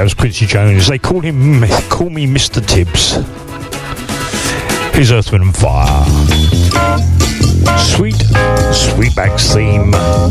that was Quincy Jones. They call me Mr. Tibbs. Here's Earth, Wind and Fire. Sweetback's theme.